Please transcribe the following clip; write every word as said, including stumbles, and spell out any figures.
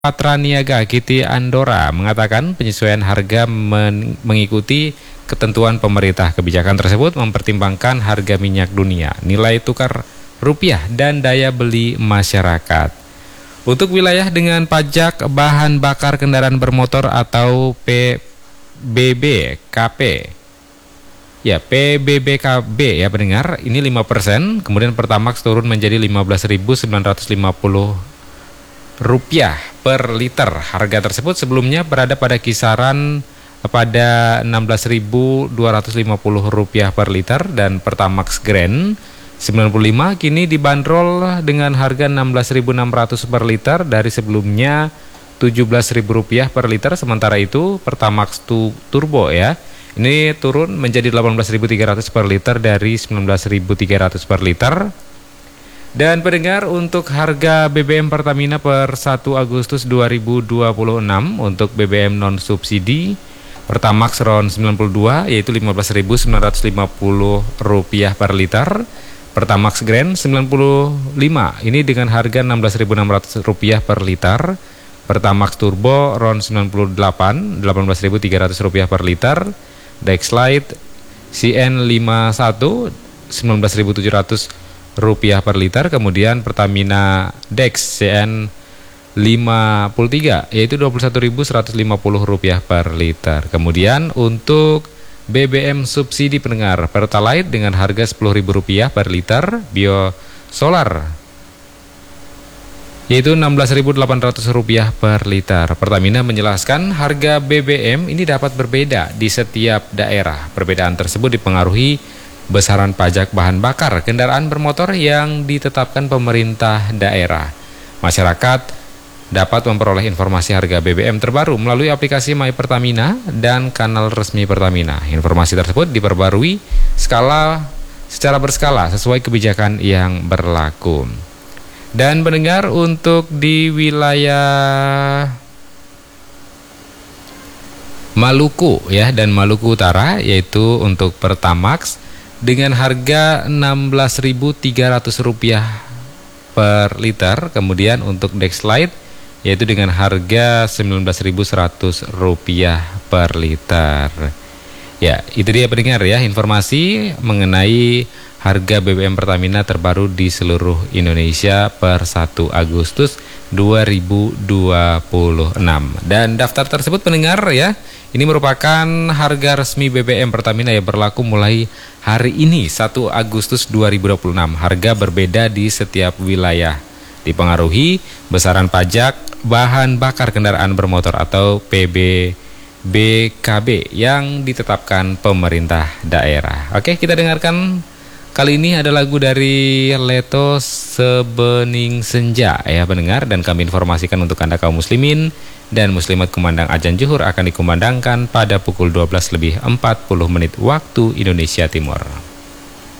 Patraniaga Kiti Andora mengatakan penyesuaian harga men mengikuti ketentuan pemerintah. Kebijakan tersebut mempertimbangkan harga minyak dunia, nilai tukar rupiah, dan daya beli masyarakat. Untuk wilayah dengan pajak bahan bakar kendaraan bermotor atau P B B K P, ya P B B K B ya pendengar, ini lima persen, kemudian Pertamax turun menjadi lima belas ribu sembilan ratus lima puluh rupiah per liter. Harga tersebut sebelumnya berada pada kisaran pada enam belas ribu dua ratus lima puluh rupiah per liter, dan Pertamax Grand sembilan puluh lima kini dibanderol dengan harga enam belas ribu enam ratus per liter dari sebelumnya tujuh belas ribu rupiah per liter. Sementara itu Pertamax Turbo ya, ini turun menjadi delapan belas ribu tiga ratus per liter dari sembilan belas ribu tiga ratus per liter. Dan pendengar, untuk harga B B M Pertamina per satu Agustus dua ribu dua puluh enam untuk B B M non subsidi Pertamax RON sembilan puluh dua yaitu lima belas ribu sembilan ratus lima puluh rupiah per liter. Pertamax Grand sembilan puluh lima ini dengan harga enam belas ribu enam ratus rupiah per liter. Pertamax Turbo RON sembilan puluh delapan delapan belas ribu tiga ratus rupiah per liter. Dexlite C N lima puluh satu sembilan belas ribu tujuh ratus rupiah per liter. Kemudian Pertamina Dex C N lima puluh tiga yaitu dua puluh satu ribu seratus lima puluh rupiah per liter. Kemudian untuk B B M subsidi pendengar, Pertalite dengan harga sepuluh ribu rupiah per liter, Biosolar yaitu enam belas ribu delapan ratus rupiah per liter. Pertamina menjelaskan harga B B M ini dapat berbeda di setiap daerah. Perbedaan tersebut dipengaruhi besaran pajak bahan bakar kendaraan bermotor yang ditetapkan pemerintah daerah. Masyarakat dapat memperoleh informasi harga B B M terbaru melalui aplikasi My Pertamina dan kanal resmi Pertamina. Informasi tersebut diperbarui skala secara berskala sesuai kebijakan yang berlaku. Dan pendengar, untuk di wilayah Maluku ya dan Maluku Utara yaitu untuk Pertamax dengan harga enam belas ribu tiga ratus rupiah per liter. Kemudian untuk Dexlite yaitu dengan harga sembilan belas ribu seratus rupiah per liter. Ya, itu dia pendengar ya, informasi mengenai harga B B M Pertamina terbaru di seluruh Indonesia per satu Agustus dua ribu dua puluh enam. Dan daftar tersebut pendengar ya, ini merupakan harga resmi B B M Pertamina yang berlaku mulai hari ini satu Agustus dua ribu dua puluh enam. Harga berbeda di setiap wilayah, dipengaruhi besaran pajak bahan bakar kendaraan bermotor atau P B B K B yang ditetapkan pemerintah daerah. Oke, kita dengarkan kali ini ada lagu dari Leto, Sebening Senja ya pendengar, dan kami informasikan untuk Anda kaum muslimin dan muslimat, kumandang azan zuhur akan dikumandangkan pada pukul dua belas lebih empat puluh menit waktu Indonesia Timur.